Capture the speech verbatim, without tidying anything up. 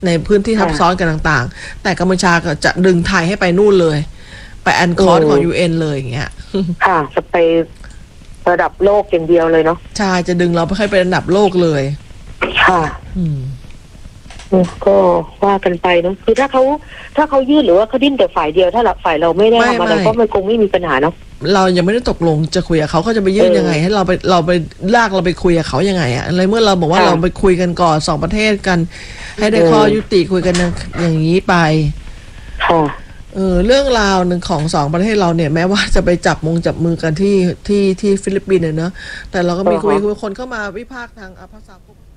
ในพื้นที่ทับซ้อนกันต่างๆแต่กัมพูชาก็จะดึงไทยให้ไปนู่นเลยไปแอนคอร์ของ ยู เอ็น เลยอย่างเงี้ยค่ะจะไประดับโลกอย่างเดียวเลยเนาะใช่จะดึงเราไปให้ไประดับโลกเลยค่ะอืมก็ว่ากันไปเนาะคือถ้าเขาถ้าเขายื่นหรือว่าเขาดิ้นแต่ฝ่ายเดียวถ้าเราฝ่ายเราไม่ได้ทำอะไรก็มันคงไม่มีปัญหาเนาะเรายังไม่ได้ตกลงจะคุยกับเขาเขาจะไปยื่นยังไงให้เราไปเราไปลากเราไปคุยกับเขายังไงอะอะไรเมื่อเราบอกว่าเราไปคุยกันก่อนสองประเทศกันให้ได้ข้อยุติคุยกันอย่างนี้ไปค่ะเออเรื่องราวหนึ่งของสองประเทศเราเนี่ยแม้ว่าจะไปจับมงจับมือกันที่ที่ที่ฟิลิปปินส์เนอะแต่เราก็มีคุยคนเข้ามาวิพากษ์ทางภาษา